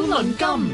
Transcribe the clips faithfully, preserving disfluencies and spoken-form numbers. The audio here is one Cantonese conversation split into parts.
論金。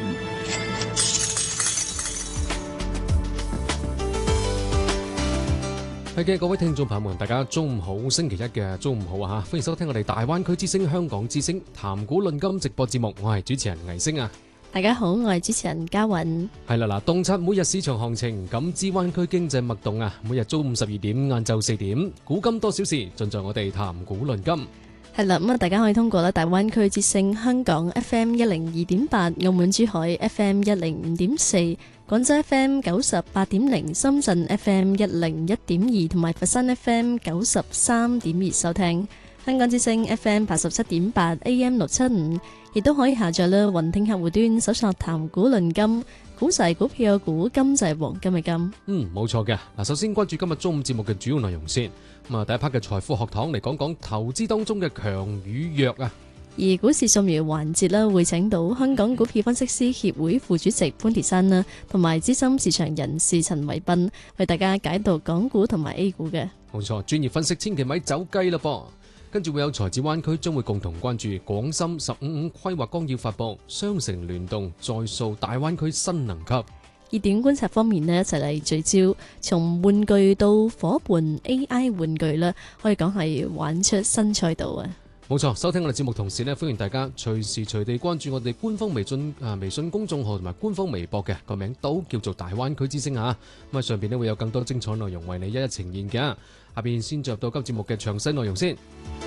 係嘅，各位聽眾朋友們，大家中午好，星期一嘅中午好啊！歡迎收聽我哋大灣區之聲、香港之聲談股論金直播節目，我係主持人倪星啊！ 大家好，我係主持人嘉韻。 係啦，嗱，洞察每日市場行情，感知灣區經濟脈動啊！每日中午十二點、晏晝四點，古今多小事，盡在我哋談股論金。 係啦，咁啊，大家可以通過咧大灣區之聲香港 F M 一零二點八、澳門珠海 F M 一零五點四、廣州 F M 九十八點零、深圳 F M 一零一點二同埋佛山 F M 九十三點二收聽。香港之聲 F M 八十七點八 A M 六七五，亦都可以下載咧雲聽客戶端搜索談股論金，股就係股票嘅股，金就係黃金嘅金。 嗯，冇錯嘅。嗱，首先關注今日中午節目嘅主要內容先。咁啊，第一 part 嘅財富學堂嚟講講投資當中嘅強與弱啊。 而股市掃描環節啦，會請到香港股票分析師協會副主席潘鐵珊啦，同埋資深市場人士陳維斌為大家解讀港股同埋 A 股嘅。 冇錯，專業分析千祈咪走雞啦噃。跟住會有財智灣區將會共同關注廣深十五五規劃綱要發布，雙城聯動再掃大灣區新能級。 熱點觀察方面呢，一齊嚟聚焦，從玩具到伙伴 A I 玩具啦，可以講係玩出新賽道啊！ 冇錯，收聽我哋節目同時呢，歡迎大家隨時隨地關注我哋官方微信啊微信公眾號同埋官方微博嘅，個名都叫做大灣區之聲啊！咁啊上邊呢會有更多精彩內容為你一一呈現嘅。下邊先進入到今節目嘅詳細內容先。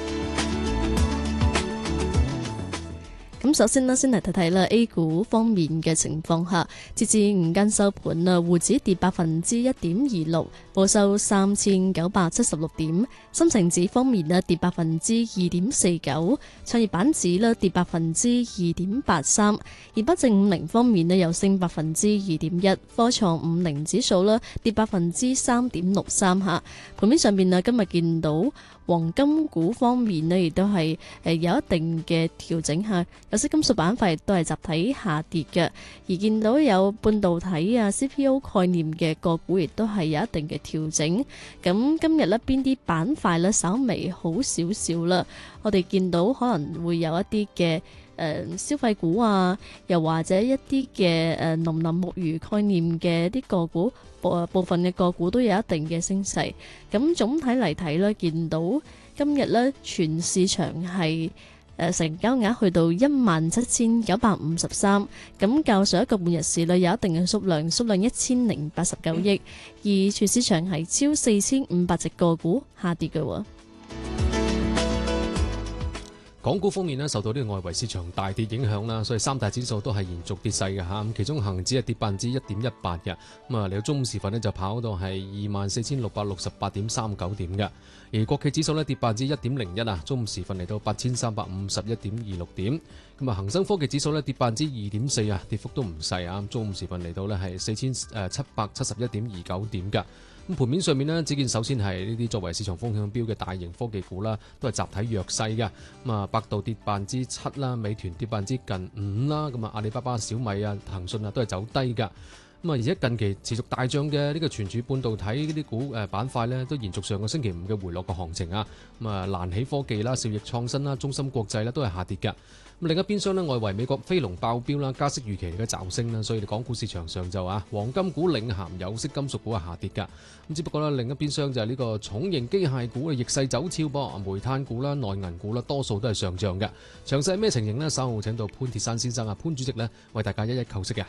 咁首先呢，先嚟睇睇啦 A 股方面嘅情況下，截至午間收盤啊，滬指跌百分之一點二六，報收三千九百七十六點；深成指方面呢，跌百分之二點四九，創業板指呢跌百分之二點八三，而北證五零方面呢又升百分之二點一，科創五零指數呢跌百分之三點六三下。盤面上邊啊，今日見到黃金股方面呢亦都係誒有一定嘅調整下。有色金屬板塊都係集體下跌嘅，而見到有半導體啊、C P O 概念嘅個股亦都係有一定嘅調整。咁今日呢邊啲板塊呢稍微好少少啦，我哋見到可能會有一啲嘅誒消費股啊，又或者一啲嘅誒農林牧漁概念嘅一啲個股，部部分嘅個股都有一定嘅升勢。咁總體嚟睇呢，見到今日呢全市場係誒成交額去到一萬七千九百五十三，咁較上一個半日市呢有一定嘅縮量，縮量一千零八十九億，而全市場係超四千五百隻個股下跌嘅喎。 港股方面呢，受到呢個外圍市場大跌影響啦，所以三大指數都係延續跌勢嘅嚇。咁其中恒指係跌百分之一點一八嘅，咁啊嚟到中午時分呢，就跑到係二萬四千六百六十八點三九點嘅。而國企指數呢，跌百分之一點零一啊，中午時分嚟到八千三百五十一點二六點。咁啊恒生科技指數呢，跌百分之二點四啊，跌幅都唔細啊。中午時分嚟到呢係四千誒七百七十一點二九點㗎。咁盤面上面呢，只見首先係呢啲作為市場風向標嘅大型科技股啦，都係集體弱勢嘅。咁啊，百度跌百分之七啦，美團跌百分之近五啦，咁啊阿里巴巴、小米啊、騰訊啊都係走低㗎。咁啊，而且近期持續大漲嘅呢個存儲半導體呢啲股誒板塊呢，都延續上個星期五嘅回落嘅行情啊。咁啊，瀾起科技啦、兆易創新啦、中芯國際啦都係下跌㗎。咁另一邊廂呢，外圍美國飛龍爆標啦，加息預期嘅驟升啦，所以港股市場上就啊，黃金股領銜，有色金屬股係下跌㗎。咁只不過咧，另一邊廂就係呢個重型機械股嘅逆勢走俏噃，煤炭股啦、內銀股啦，多數都係上漲嘅。詳細係咩情形呢？稍後請到潘鐵珊先生啊，潘主席呢，為大家一一構析嘅。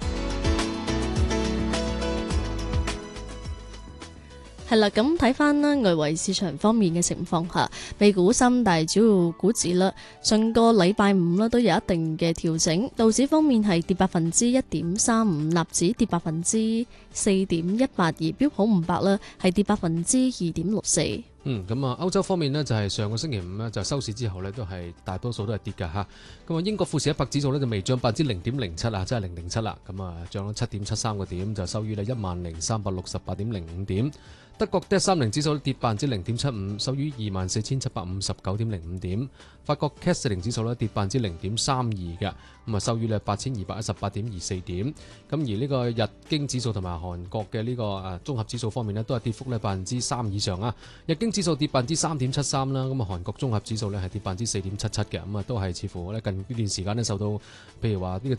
係啦，咁睇翻啦，外圍市場方面嘅情況下，美股三大主要股指啦，上個禮拜五啦都有一定嘅調整。道指方面係跌百分之一點三五，納指跌百分之四點一八，而標普五百啦係跌百分之二點六四。 嗯，咁啊，歐洲方面呢，就係上個星期五呢，就收市之後呢，都係大多數都係跌㗎嚇。咁啊，英國富時一百指數呢，就微漲百分之零點零七啊，即係零零七啦。咁啊，漲咗七點七三個點，就收於呢一萬零三百六十八點零五點。德國 D 三零指數跌百分之零點七五，收於二萬四千七百五十九點零五點。法國 C A C 四零指數咧跌百分之零點三二嘅，咁啊收於咧八千二百一十八點二四點。咁而呢個日經指數同埋韓國嘅呢個誒綜合指數方面咧，都係跌幅咧百分之三以上啊。日經指數跌百分之三點七三啦，咁啊韓國綜合指數咧係跌百分之四點七七嘅，咁啊都係似乎咧近呢段時間咧受到譬如話呢個